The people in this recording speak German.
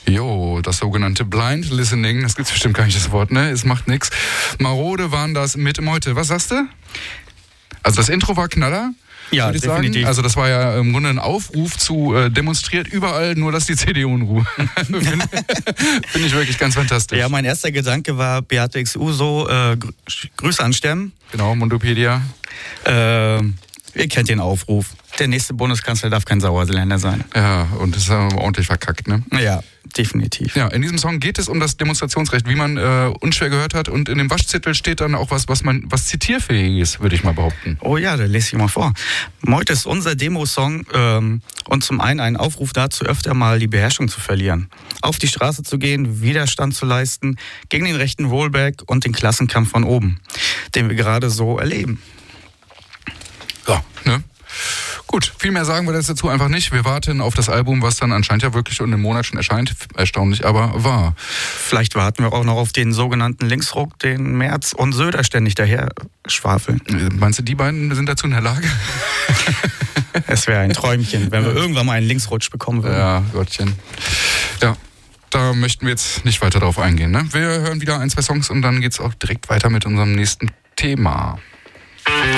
Jo, das sogenannte Blind Listening, das gibt's bestimmt gar nicht, das Wort, ne? Es macht nix. Marode waren das mit Meute. Was sagst du? Also das Intro war Knaller. Ja, definitiv. Sagen. Also das war ja im Grunde ein Aufruf zu demonstriert überall, nur dass die CDU in Ruhe. Finde ich wirklich ganz fantastisch. Ja, mein erster Gedanke war Beate X-Uso, Grüße an Stemm. Genau, Mundopedia. Ihr kennt den Aufruf. Der nächste Bundeskanzler darf kein Sauerländer sein. Ja, und das ist ordentlich verkackt, ne? Ja, definitiv. Ja, in diesem Song geht es um das Demonstrationsrecht, wie man unschwer gehört hat. Und in dem Waschzettel steht dann auch was zitierfähig ist, würde ich mal behaupten. Oh ja, da lese ich mal vor. Meute ist unser Demosong und zum einen ein Aufruf dazu, öfter mal die Beherrschung zu verlieren. Auf die Straße zu gehen, Widerstand zu leisten gegen den rechten Rollback und den Klassenkampf von oben, den wir gerade so erleben. Ja, ne? Gut, viel mehr sagen wir das dazu einfach nicht. Wir warten auf das Album, was dann anscheinend ja wirklich in einem Monat schon erscheint. Erstaunlich, aber wahr. Vielleicht warten wir auch noch auf den sogenannten Linksruck, den Merz und Söder ständig daher schwafeln. Meinst du, die beiden sind dazu in der Lage? Es wäre ein Träumchen, wenn wir irgendwann mal einen Linksrutsch bekommen würden. Ja, Gottchen. Ja, da möchten wir jetzt nicht weiter drauf eingehen. Ne? Wir hören wieder 1, 2 Songs und dann geht's auch direkt weiter mit unserem nächsten Thema.